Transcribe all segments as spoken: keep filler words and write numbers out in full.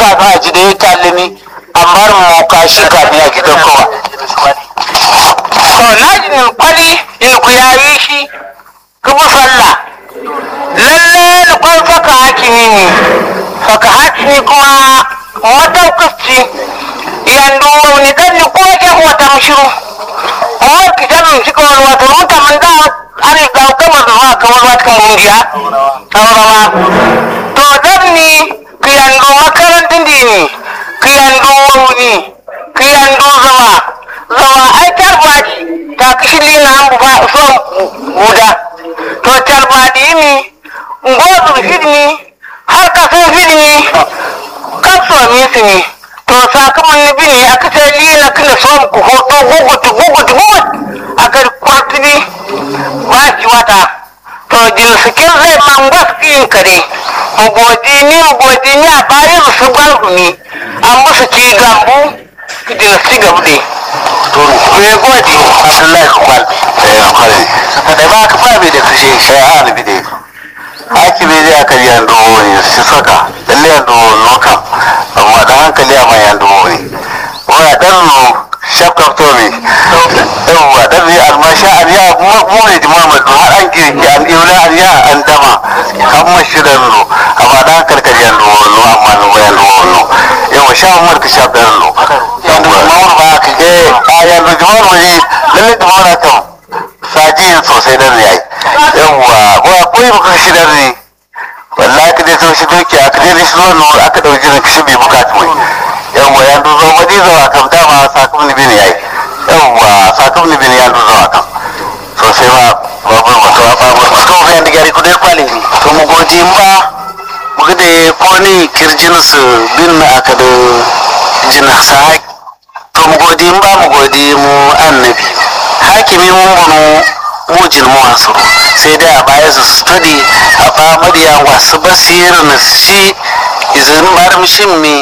kafin a ji da ya kalli amma mu kashi kafin a gidan kowa to na ji in kwali in ku yayi shi kuma sallah lalle ni kwan saka hakimi ne saka hakimi kuma mataukaci yanzu ni kan ni ko ke wata mushiru ko ki sanin shi kawai wata mutanen da an ga kamar zuwa kawai wata kan mungiya taurawa to dan ni ki yanzu makarantin dini ki yanzu wuni ki yanzu zama zama ai tarbaji ta kishi na an ba so guda to tarbaji ni ngozu hidni har ka so hidni kaso misi ni to sakamakon ni bini aka ce lila kina so ku hoto gugutu gugutu gugut aka kwartini ba ki wata to jin sikin zai mangwas kin kare mu godi ni mu godi ni a bayan su galgu ni an musu ci gambu jin si gabde to me godi Abdullahi kwal eh kwal da ba ka fa bi da kashe shay'a ne bi da haki bai zai aka yi yando ne su saka lalle yando loka amma da hankali a mai yando ne wani dan no shafkaf to ne yawwa dan ne almasha an ya mu ne jimama to har an girki an iula an ya an dama kan mashirin no amma da hankali kan yando no amma no yando no yawa sha umar ka shaf dan no yando mawar ba ka ga a yando jimama ne lalle jimama kan saji sosai dan yayi yawwa ba koyi baka shi dan ne wallahi ka dai so shi doki aka dai shi no aka dauki ran kishi bai bukatu mai yawwa ya duzo wadi zawa kam dama sakamun bin yayi yawwa sakamun bin ya duzo kam sosai ba babu wato ba ba to fa yanda gari ku dai kwale ni to mu godi ba mu ga dai ko ni kirjin su bin aka da jina sai to mu godi ba mu godi mu annabi hakimi mun bunu mujin mu asu sai dai a baya su study a ba madiya wasu basirin shi izin marmishin mi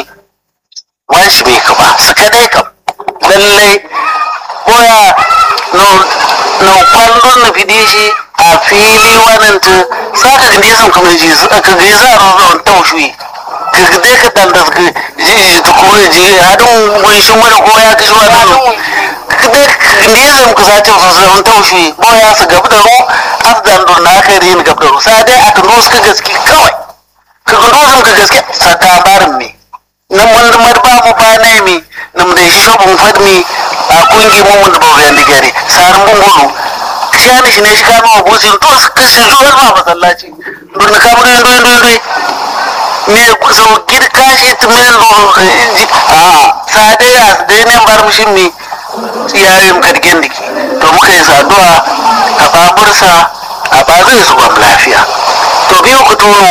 wani bai ka ba su kadai ka lallai koya no kwallon na fide shi a fili wannan ta saka ga nisan kuma ji ka ga za a rozo ta ushui ka dai ka dan da ka ji ta ko ji hadin gunshin wani ko ya kashi wani ka dai nisan ka sace su sun ta ushui bo ya su gaba da ru afdan don na kai rin gaba da ru sai dai aka nusu ka gaske kawai ka ga nusu ka gaske saka barin ne nan wanda marba mu ba ne mi nan da shi shobun fadmi a kungi mu mun da ba yan digare sarin bungulu kiyani shi ne shi kama wa busin to ka shi zuwa ma masallaci don ka mu ndo ndo ndo ne so girka shi tumin lo a sade ya dai ne bar mushin mi yayin kargen diki to muka yi saduwa a babursa a ba zai su gwam lafiya to biyu ku turo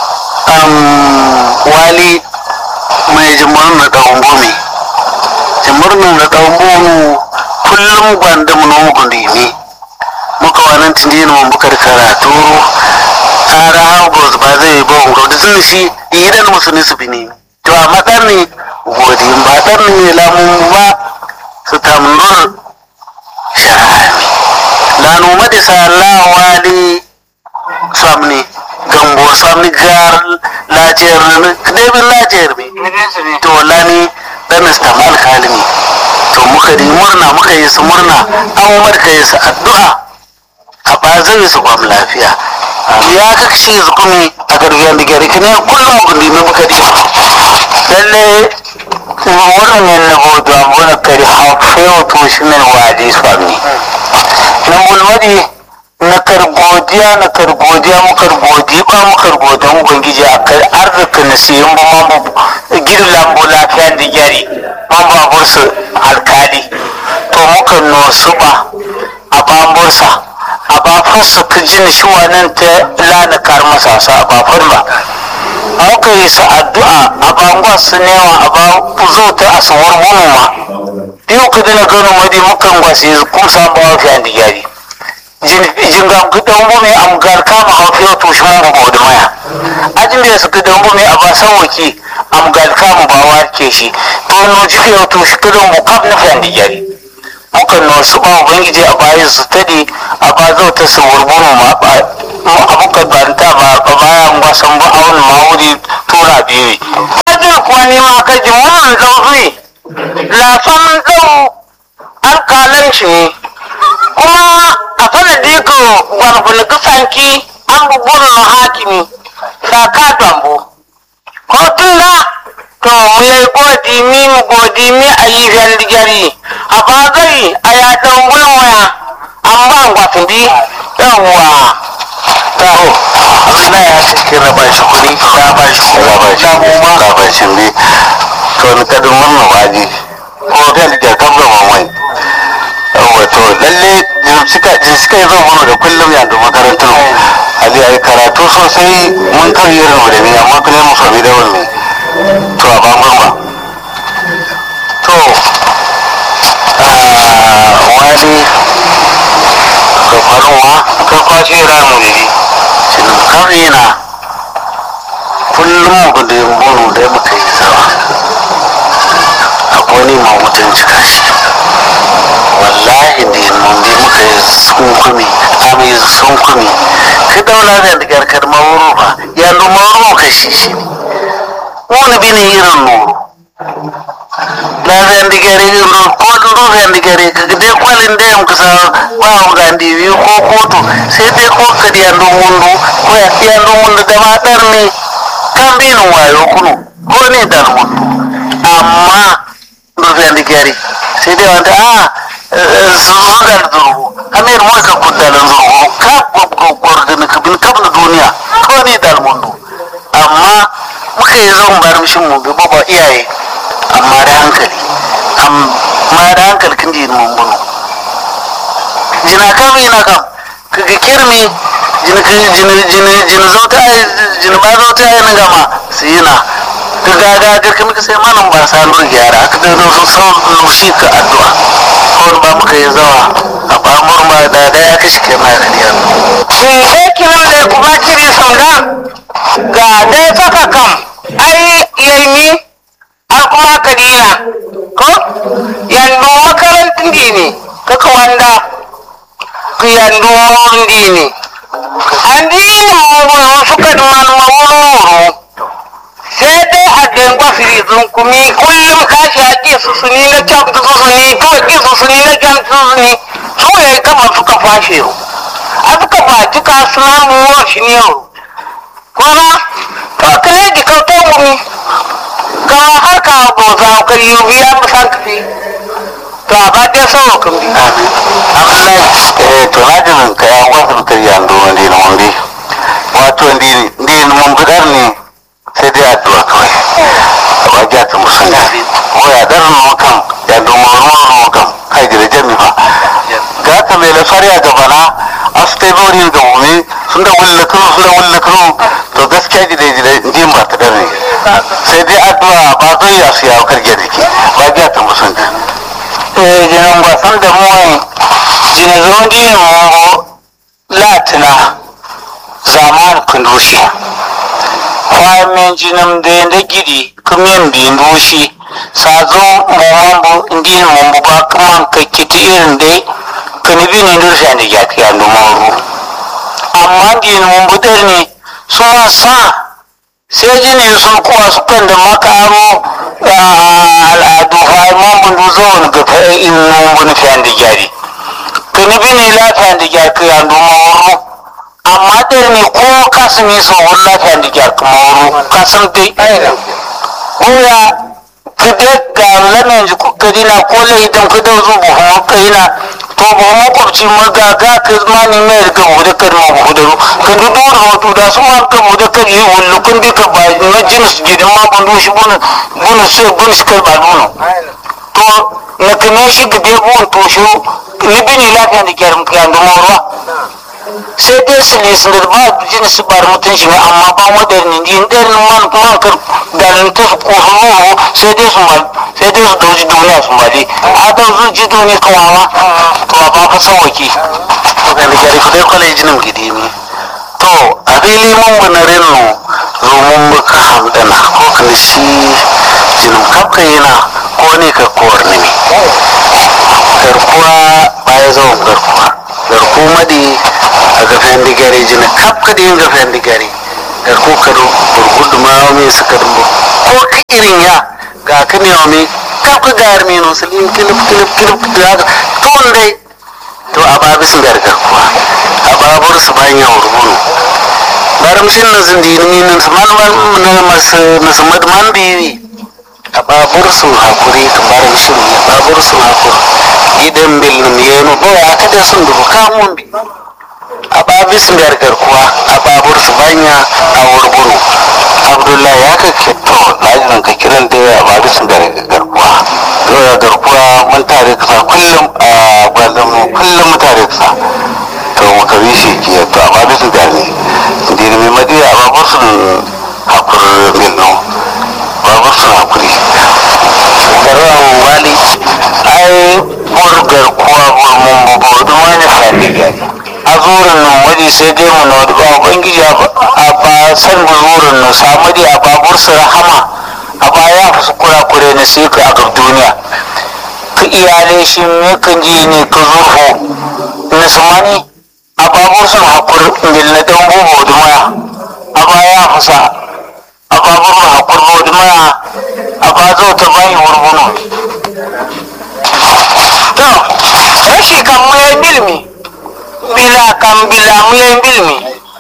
wali mai jimurnin da ɗan gome jimurnin da ɗan gome kullum gwanda mu nomu gundimi muka wannan tindini mun bukar karatu tsara hagos ba zai ba mu gauda sun shi idan musu nisu bini to a matsar ne godi ba tsar ne lamun ba su tamnur sharami lanu madisa lawali samni gambo samni gar lajiyar kadebin lajiyar mi to lani dan istamal kalimi to muka yi murna muka yi su murna an marka yi su addu'a a bazin su kwam lafiya ya kakshi su kumi a gargiyar da gari kane kullum gundi na muka di lalle wurin yin na bodo a wani kari hafewa to shi min wadi su amni na mulmadi na karbodiya na karbodiya mu karbodi ba mu karbodi mu ubangiji a kai arziki na siyan ba mambu gidan lambu lafiya da gyari mambu a bursu alkali to muka nosu ba a bambursa a bafarsa ka jini shi wannan ta lana karmasa sa a bafar ba muka yi sa addu'a a bangwa su newa a ba zo ta asawar manoma biyu ka dina gano madi mukan gwasi kuma samu wafiya da gyari jingan gidan bumi am gar kama hafiya to shi mun gobe maya ajin da su gidan bumi a ba sawaki am gar kama ba warke shi to no jife to shi gidan mu kaf na fan digari muka no su ba ubangiji a bayan su tadi a ba zo ta su wurbuno ma ba abuka banta ba ba bayan wasan ba awon mawuri tura biyu ajin kuwa ne ma lafan ɗau alƙalanci ne kuma a sanadi ko gwarfin kusanki an bugun na hakimi saka dambo ko tunda to mu yi godi mi mu godi mi a yi fendigari a bagari a yaɗan gulmaya an ba gwafindi yawwa to na ya cikin na ba shi kuɗi na ba shi kuɗi ba shi na ba shi bi to ni kadin murna waje ko da da kabla mamai wato lalle suka suka yi zama da kullum ya da makarantar ali ai karatu sosai mun kariyar mu da ni amma kuma mu sami da wani to a ba murma to wani ka faruwa ka kwashe ramu da ni shin karina kullum mu da yambo da muka yi sama akwai ne ma mutunci kashi wallahi da mun bi muka yi sun kumi ami sun kumi ka daula da daga karma wuro ba ya luma wuro ka shi shi wani bi ne irin nuru la zan digare ko duru zan digare ka dai kwalin da yam kusa ba mu ga ndiwi ko kotu sai dai ko ka di andu mundu ko ya di andu mundu da matar ne kan bi nu wayo kunu ko ne dal mundu amma zan digare sai dai wanda a zuwa zuru amir mu ka kudalan zuru ka gordin ka bin kabna duniya ko ne dal mundu amma muka yi zan bar mishin mu bi baba iyaye amma da hankali amma da hankali kin di mun bunu jina kam ina kam kaga kirmi jina jina jina jina zauta jina ba zauta ina gama sina kaga ga ga kuma sai manan ba sa lura gyara aka da zo sau lushi ka addu'a ko ba muka yi zawa a ba murma da da ya kashi kai mai kariya shi sai kiran da kuma kiri songa ga dai saka kam ai yayi har kuma kadina ko yanzu makarantar dini kaka wanda ku yanzu mawurin dini an dini mawurin suka duman mawurin sai dai a dangwa firizun kumi kullum kashi a ƙi su suni na can su suni to ƙi su suni na can su suni su ya kama suka fashe yau a suka baci kasuwa muwa shi ne yau kuma to ka rage kautar wumi ga har ka boza ka yi biya musan kafi to a ba dai sawo kan bi amma eh to hajin ka ya wasu ka ya ndo ndi no ndi wato ndi ndi mun bidar ne sai dai addu'a kawai ba ja ta musan ko ya dar no kan ya ndo mo no kan kai da jami fa ga ka mai lafariya ga bana astai bori ga mu sun da wulla kano sun da wulla kano to gaskiya gida gida ndi ba ta dare sai dai addu'a ba zai ya su yawo karge da ke ba ja ta musan eh jinan gwasan da mu wani jina zuwan dini mu latina zaman kundushi kwamen jinan da yanda gidi kumin biyin dushi sazo mumambu ndini mumbu ba kaman kakiti irin dai kanibi ne nurfi da ya fiya numaru amma dini mumbu ɗari ne suna sa sai jini sun kuwa su kan da makaro al'adu fa'imman bundu zuwa ga fa'in mun fiyan da gyari kani bi ne lafiyan da gyari ka yanzu mawuru amma ɗaya ne ko kasu ne sun wani lafiyan da gyari ka mawuru kasan dai wuya kide ga lamin ji kuka dina ko lai idan ka dau zo buhu maka yana to buhu makwabci maga ga ka zama ne mai riga buhu da kan buhu da ru ka dudu da wato da su ma ka buhu da kan yi wallo kun dai ka ba na jinis gidan ma ban shi bunu bunu sai bunu shi kai ba bunu to na kame shi ga dai buwan to shi ni bini lafiya da kyarin ka yanzu ruwa sai dai su ne su da ba jini su bar mutum shi amma ba moderni din ɗarin man man kar galinta su ko su sai dai su mal sai dai su dauji duniya su mali a da su ji duniya kawawa to ba fa sawaki to ga da gari kudai kwalejin mu gidi mi to a fili mun bana renno zo mun muka hamdana ko kan shi jinin kafka yana ko ne ka kowar ne garkuwa baya zo garkuwa garku madi a gafen digari jina kafka da yin gafen digari garku ka do burgudu ma mai suka dumbo ko ka irin ya ga ka ne wa mai kap ka gar mi no silin kilip kilip kilip daga ton dai to ababi sun gargar kuwa ababur su banya urbuno baram shin na zindi ni nan man man na mas na samad man biwi ababur su hakuri ka baram shin ababur su hakuri idan bil nim yeno bo aka da sun dubu kamun bi ababi sun gargar kuwa ababur su banya a urbuno abdullahi ya ka to lajin ka kiran da ababi sun gargar kuwa doya garkuwa mun tare kasa kullum a gwazon mu kullum mu tare kasa to mu kabi shi ke to amma bisu gani dini mai madiya a babu sun hakuri milno babu sun hakuri garwan wali ai bur garkuwa bur mun bubu duk wani fadi gani a zurin nan waje sai dai mu na wadda ubangiji a ba san zurin nan samu dai a babur su rahama a baya fa su kura-kure na sai ka a duniya ka iyalai shi ne kan ji ne ka zurfo na samani a babur sun hakur ngil na dan bubu dumaya a baya fa sa a babur ma hakur bo dumaya a ba zo ta bayi wurbuno to rashi kan mu yayin bilmi bila kan bila mu yayin bilmi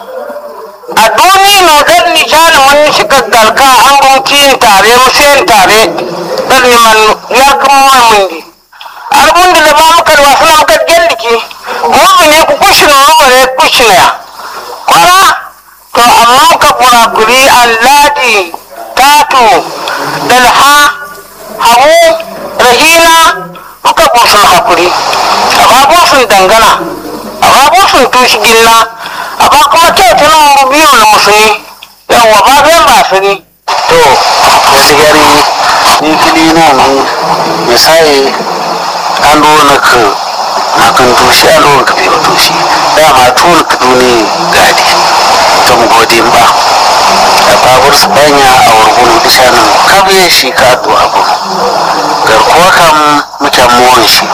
a duni no dan ni jana man shiga galka an gunkin tare musen tare dan ni man ya kuma mundi arbun da ba mu kar wasu na muka gelliki mu ne ku kushina mu bare kushina ya kwara to amma ka kura kuri alladi tatu dalha hamu rahina muka busun hakuri amma busun dangana amma busun tushi gilla amma kuma kyautar mu biyu na musulmi yawwa ba zan ba su ne to wasu gari ni kili na mu misali an na ka na kan tushi an ruwan ka biyu tushi dama tuwon ka duni gadi ta mu godin ba da babur su banya a wurgun dishanin kabiye shi ka to abu garkuwa kan mutan muwan shi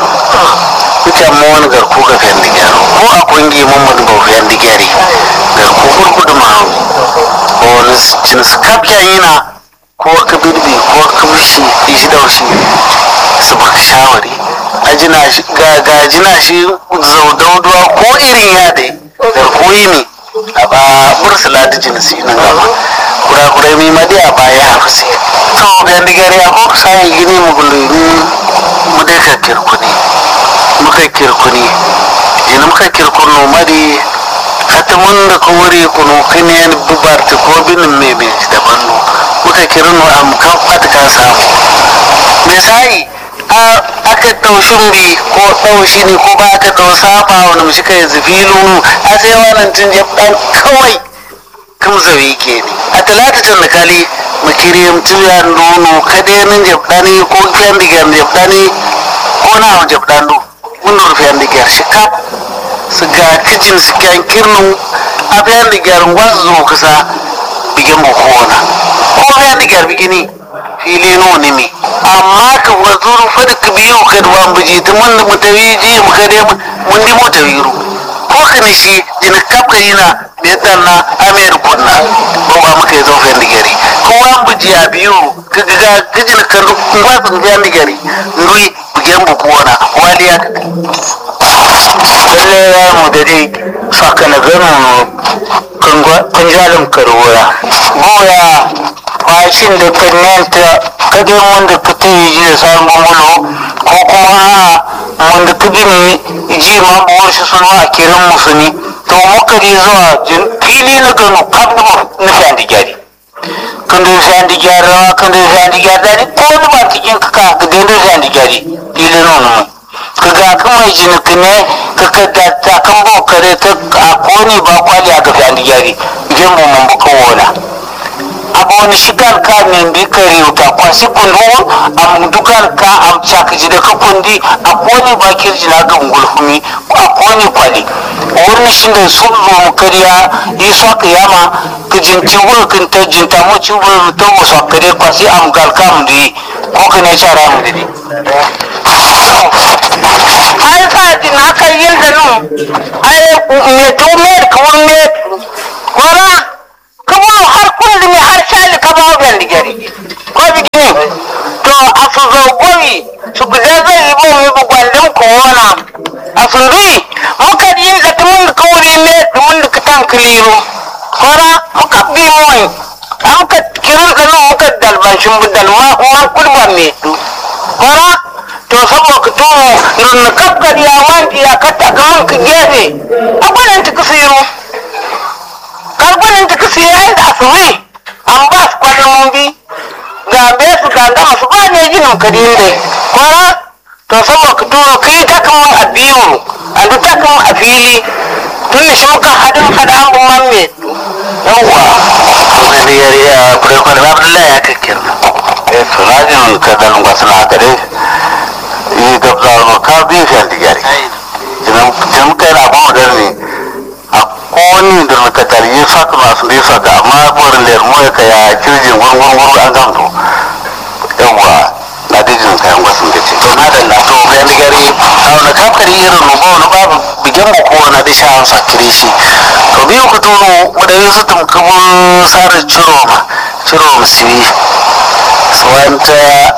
mutan muwan garku ga fiyan digaro ko a kungi mun mun ba fiyan digari garku gurgudu ma ko wani cin su kabiya yana ko ka birbi ko ka bishi ishi da shi su baka shawari a jina shi ga jina shi zau dauduwa ko irin ya dai garku yi ne a ba bursula da jinsi nan gaba kura-kurai mai madi a baya hafisi to fiyan digari a ko sai gini mu gulini mu dai ka kirkuni muka kirkuni ina muka kirkunu madi hatta mun da ko wuri kunu kiniyan bubarta ko binin meme daban no muka kirinu am kan fatka samu me sai a aka taushin bi ko taushi ne ko ba aka tausafa wani mu shika zafilu a sai wannan tun dan kawai kam zawi ke ne a talata tan kali makiriyam tuya nono kadenin jabdani ko kan digan jabdani ko na jabdando mun rufe an digar shikap su ga kijin su kan kirnu a bayan digar wazo kusa bigin bukona ko bayan digar bigini fili no ne mi amma ka wazuru fada ka biyu ka duwan buji ta mun mutawi ji mu ka dai mun di mutawiru ko ka ne shi jin kap ka yana me tanna amer kunna ko ba muka yi zofin digari ko wan buji a biyu ka ga kijin kan ba su bayan digari nui bigin bukona waliya lalle ya mu da dai saka na gano kan jalin karwura boya fashin da kanyanta kade wanda ka ta yi ji da samun mulo ko kuma wanda ka gini ji ma buwar shi suna a kiran musulmi to muka ji zuwa fili na gano kabin na fiyan da gyari kan da fiyan da gyara kan da fiyan da gyara ko wani ba cikin kaka ka da fiyan da gyari fili na wani ka ga kuma jinik ne ka kada ta kan bokare ta a koni ba kwali a gafi an digari idan mu mun buka wona abu wani shigar ka ne bi ka riuta kwasi kundu am dukan ka am chaka ji da ka kundi a koni ba kirji na ga ngulfumi a koni kwali wurin shi da su zo mu kariya yi so ka yama ka jinci wurin kan ta jinta mu ci wurin to mu so kare kwasi am galka mu di ko ka ne chara mu di ai fati na kan yin da nun ai me to me kawun me wara kabu har kullu me har shali ka ba ban digari ko bigini to asu zo goyi a fundi muka yin da tumun ka wuri ne tumun da ka tankiliru kora muka bi moy muka kirin da muka dalbashin budal ma ma kulba me du kora to sabo ka tumu irin kakkar ya wanti ya katta ga mun ka gefe abanan ta kasiru karbanin ta kasiru ai da asuri an ba su kwallon bi ga be su ga gama su ba ne ginin kadin dai kora to saboda ka turo kai ta kan a biyu a duk ta kan a fili tun da shi muka hadin hada an bu mamme yawwa wani yari a kurekwan abdullahi ya kakkir eh to rajin ka dalin gwasu na haka dai yi gabza ma ka biyu fiye da gyari idan muka yi rabon wadar ne a kowani da muka tarihi saka masu da ya saka amma buwarin da yarmo ya kaya kirjin gurgurgur an gamto yawwa na dijin kayan gwasun da ce to na da lato bayan gari a wani kafari irin rubo wani babu bigen mu ko na da sha'an sakire shi to biyu ku tono wadda su tumkabo sarar ciro ma ciro musibi su wanta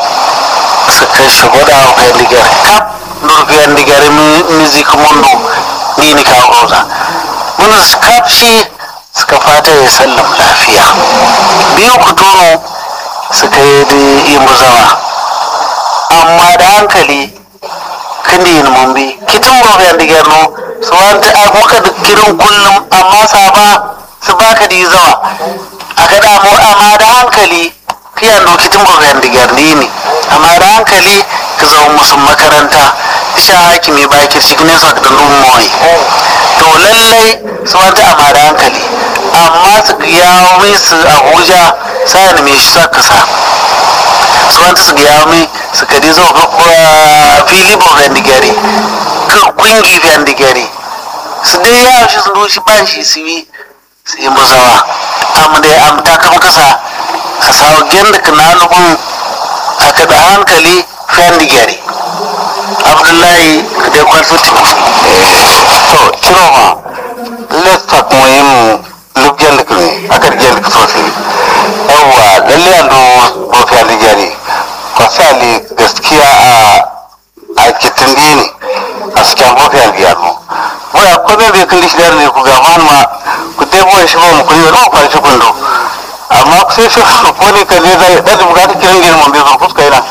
su kai shigo da bayan digar kap nurbiyan digar music mundo ni ni kawo roza wani su kap shi suka fata ya sallam lafiya biyu ku tono su kai da yi muzawa amma da hankali kan yin mumbi kitin gobe da gerno su wanta a muka da kirin kullum amma saba su baka da zawa a ga damu amma da hankali kiyan do kitin gobe da gerni ne amma da hankali ka zo musu makaranta sha hakimi ba ki cikin sa da lummoyi to lallai su wanta amma da hankali amma su yawo mai su Abuja sai ne me shi saka sa su wanta su yawo mai su kadi zo ga fili bo vendigari ka kungi vendigari su dai ya shi su rushi ba shi su yi su yi musawa amma dai am ta kama kasa a sawo genda kana lubun aka da hankali vendigari abdullahi da kwalfuti to ciro ma lesta kuma yin lubjan da kuma aka rigen da sosai yawwa lalle an do bo vendigari kwasali gaskiya a kitin dini a cikin bofiyar giyarmu waya kome bai kalli shi ne ku gama ma ku dai boye shi ba mu kuri wani kwanci kundo amma sai shi ko ne ka ne zai ɗan bukata kiran gini mun bai zo fuska yana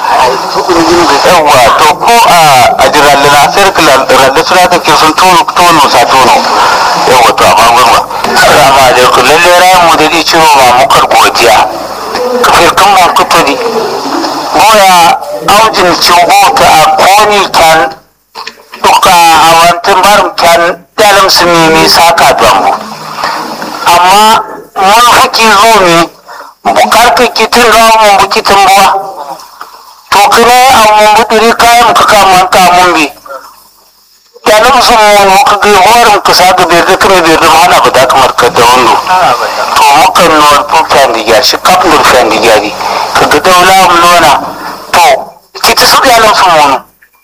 yawwa to ko a jiralle na sai rika ralle suna ka ke sun tono tono sa tono yawwa to amma gurma assalamu alaikum lalle rayan mu da ji ciwo ma mukar godiya kafin kan mun kuturi moya aujin cibota a koni kan duka a wantin barin kan dalim su nemi saka dambu amma mun haki zo ne bukarka kitin rawa mun bukitin buwa to kine a mun budiri kayan ka kaman kamun bi dalim su mun muka ga horin ka saka bai da kuma bai da mana ba da kamar ka da wando to muka nuna fufan diga shi kafin fufan diga ne ka ga daula mun nuna to kita su da nan sun wani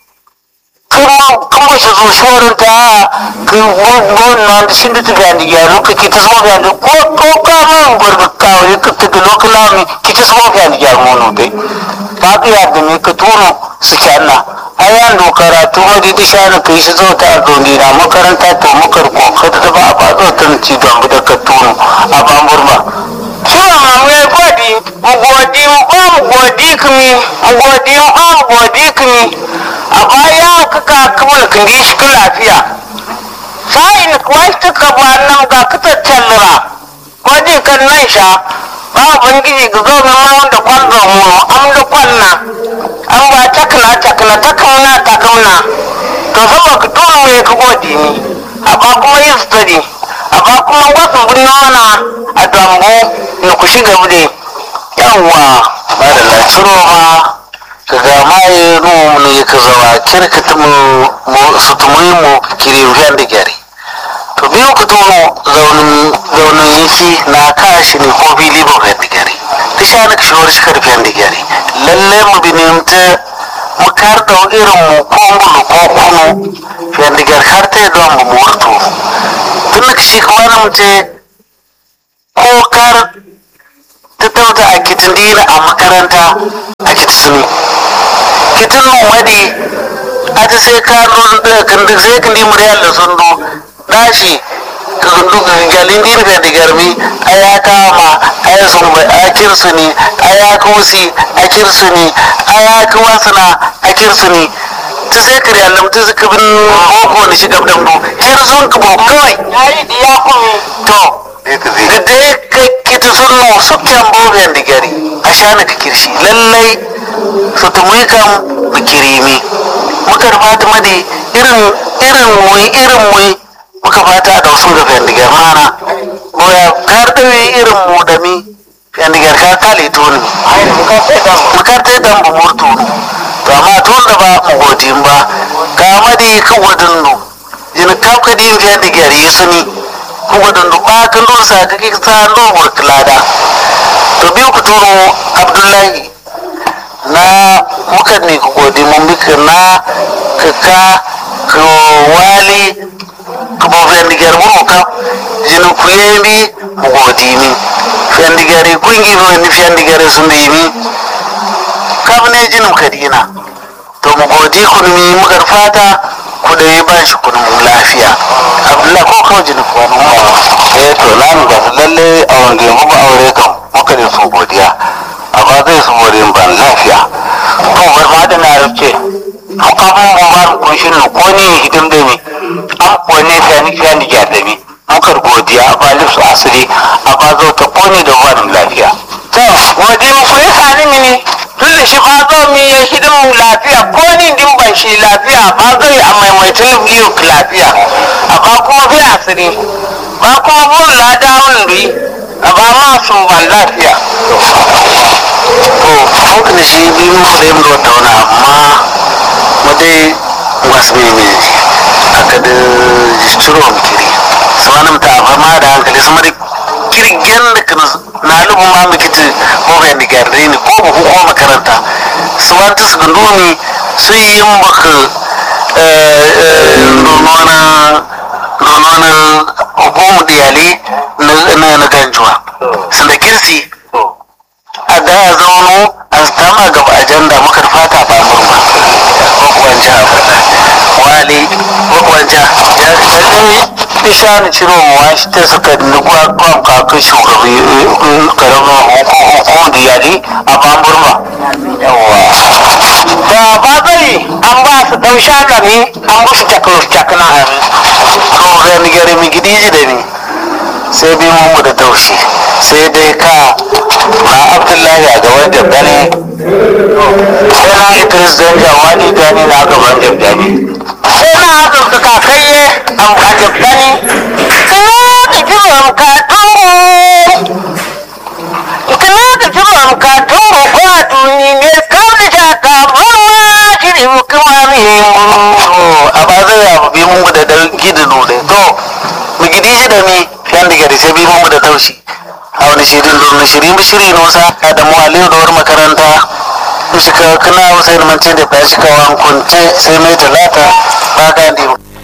kuma kuma shi zo shorin ta ka wannan da shi da ta gani ya loka kita su ga da ko to ka mun gurbi kawai ka ta da lokala mi kita su ga da ya mono dai ka ga ya da me ka turo su kyanna ayan do karatu wadi da shana kai shi zo ta dondi na makaranta to mukar ko ka da ba ba zo tan ci don da ka turo a bamburma cewa mamu ya godi mu godi mu ba mu godi kimi mu godi mu ba mu godi kimi a baya ka ka kuma ka gi shi lafiya sai ni kwai ta ka ba nan ga ka tattallura godi kan nan sha ba bangiji ga zo na wanda kwallo mu am da kwalla an ba takna takna takna takna to saboda ka tura mu ka godi ni a ba kuma yin study a ba kuma wasu bunna a dambo na ku shiga bude yawwa ba da laciro ma ka ga mai rumu ne ka zawa kirkita mu su tumuyi mu kiri rufiyan da gyari to biyu ku tono zaunin zaunin yake na kashi ne ko bili ba rufiyan da gyari ta sha na kashewar shi karfiyan da gyari lallai mu bi nemta mu kar da irin mu ko mbulu ko kunu fiyan da gyari har ta yi don mu murtu tun da kashi kuma na mace ko kar ta tauta a kitin dina a makaranta a kitin suni kitin numadi ati sai ka kan duk sai kan di muriyal da sundu dashi ka sundu galin dir ga digarmi aya kama aya sun bai akir suni aya kusi akir suni aya kuwasana akir suni ta sai kare Allah ta zaka bin boko ne shiga dan do kir sun ka bo kawai yayi diya kuma to da dai kai kita sunno sukkan boben digari ashana ka kirshi lallai su tumai kam bikirimi muka fata madi irin irin mu irin mu muka fata da su da fendigar mana boya kar da irin mu da mi fendigar ka kale to ne muka ta dan bu murtu to amma tun da ba mu godin ba ka madi ka wadin no jin ka ka din fendigar yi suni ku wadin do ba kan do sa ka ki ta do burklada to biyu ku turo Abdullahi na muka ne ku godi mun bika na kaka ko wali ko bo fendigar mu ka jinu ku yemi mu godi ni fendigare kungi no ni fendigare sun yi mi kabne jinu kadina to mu godi ku ni muka fata ku da yi ba shi kun lafiya Abdullah ko ko jinu ko eh to nan ga lalle a wanda mu ba aure kan muka ne su godiya amma zai su wurin ban lafiya ko bar ma da na rufe ko ka ba mu ba ku shin ko ne hidin da mi an ko ne sai ni sai ni da mi muka godiya ba lifsu asiri amma zo ta ko ne da wannan lafiya to waje mu ku yasa ni mini tun da shi ba zo mi ya hidin mu lafiya ko ni din ban shi lafiya ba zai a maimaitin biyu lafiya amma kuma bi asiri ba kuma bun lada wani ba ma sun ban lafiya to hauka shi bi mu da yin da wani amma mu dai wasu mai mai aka da jistiro kiri samanam ta fama da hankali sama da kirgen da kan na lubu ma mikiti ko ga ni garde ni ko ba ko makaranta su wanta su gundumi su yi yin baka nonona nonona hukumu diyali na na ganjuwa sun da kirsi a da ya zauno a stama gaba ajanda muka fata ba murma ko kwanja wali ko kwanja ya lalle ishani ciro mu washi ta suka nugwa kwan kakai shugabi karamin hukumar diyali a ba murma yawa da ba zai an ba su ɗan shakami an musu cakna to ga ni gare mi gidiji da ni sai bi mu da taushi sai dai ka na Abdullahi a gaban jabdani sai na Idris dan jawani gani na gaban jabdani sai na haka su kakayye an ba jabdani kana da jiran ka tungo kana da jiran ka tungo ko a tuni ne kawai ta ka mama shiri kuma ne a ba zai ya bi mu da gidinu da to mu gidiji da ni yan daga da sai bi mu da taushi a wani shirin don shiri mu shiri nosa da muallin da makaranta mu shika kana wasu ilmantin da ba shi kawan kunce sai mai talata ba ga ndi